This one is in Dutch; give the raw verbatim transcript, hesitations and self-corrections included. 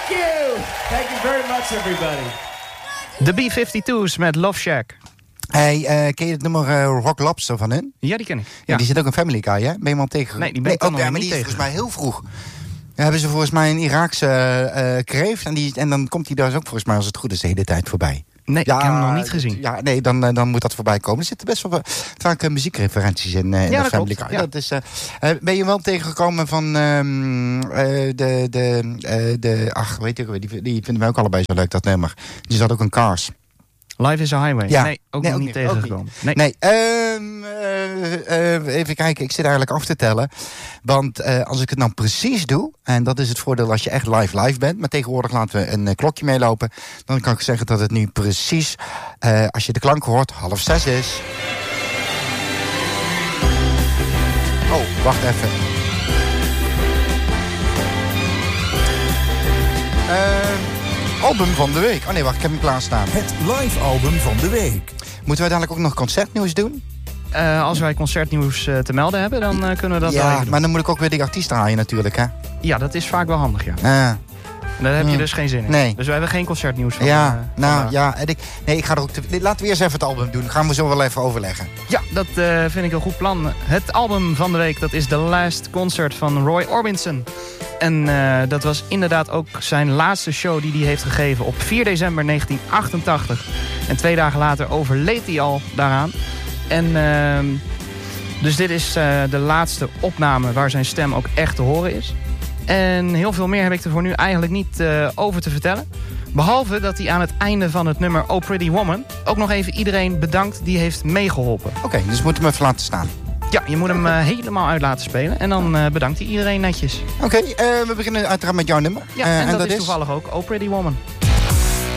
you. Thank you very much, everybody. De B vijfentwintig's met Love Shack. Hey, uh, ken je het nummer uh, Rock Lobster van hun? Ja, die ken ik. Ja. Ja, die zit ook in Family Guy, hè? Ben je hem al tegen? Nee, die ben ik nee, nog oh, ja, niet maar die is tegen. volgens mij heel vroeg. Dan hebben ze volgens mij een Iraakse uh, kreeft. En, die, en dan komt hij daar ook volgens mij, als het goed is, de hele tijd voorbij. Nee, ja, ik heb hem nog niet gezien. Ja, nee, dan, uh, dan moet dat voorbij komen. Er zitten best wel vaak uh, muziekreferenties in, uh, in ja, de dat Family klopt. Guy. Ja. Dat is, uh, uh, ben je wel tegengekomen van um, uh, de, de, uh, de... Ach, weet je, die, die vinden wij ook allebei zo leuk, dat nummer. Die zat ook in Cars. Life is a Highway. Ja. Nee, ook Nee, nog ook niet niet, ook tegengekomen. Nee. Nee, um, uh, uh, even kijken. Ik zit eigenlijk af te tellen. Want uh, als ik het nou precies doe... en dat is het voordeel als je echt live live bent... maar tegenwoordig laten we een uh, klokje meelopen... dan kan ik zeggen dat het nu precies... Uh, als je de klank hoort, half zes is. Oh, wacht even. Uh, album van de week. Oh nee, wacht, ik heb hem klaarstaan. Het live album van de week. Moeten we dadelijk ook nog concertnieuws doen? Uh, als wij concertnieuws uh, te melden hebben, dan uh, kunnen we dat wel Ja, even doen. maar dan moet ik ook weer die artiest draaien natuurlijk, hè? Ja, dat is vaak wel handig, ja. Uh, Daar heb je Mm. dus geen zin in. Nee. Dus we hebben geen concertnieuws van. ja, uh, nou vandaag. ja. En ik, nee, ik ga er ook te, laten we eerst even het album doen. Gaan we zo wel even overleggen. Ja, dat uh, vind ik een goed plan. Het album van de week, dat is The Last Concert van Roy Orbison. En uh, dat was inderdaad ook zijn laatste show die hij heeft gegeven op vier december negentien achtentachtig. En twee dagen later overleed hij al daaraan. En uh, dus dit is uh, de laatste opname waar zijn stem ook echt te horen is. En heel veel meer heb ik er voor nu eigenlijk niet uh, over te vertellen. Behalve dat hij aan het einde van het nummer Oh Pretty Woman ook nog even iedereen bedankt die heeft meegeholpen. Oké, okay, dus moeten we hem even laten staan. Ja, je moet hem uh, helemaal uit laten spelen. En dan uh, bedankt hij iedereen netjes. Oké, okay, uh, we beginnen uiteraard met jouw nummer. Ja, uh, en, en dat, dat is is toevallig ook Oh Pretty Woman.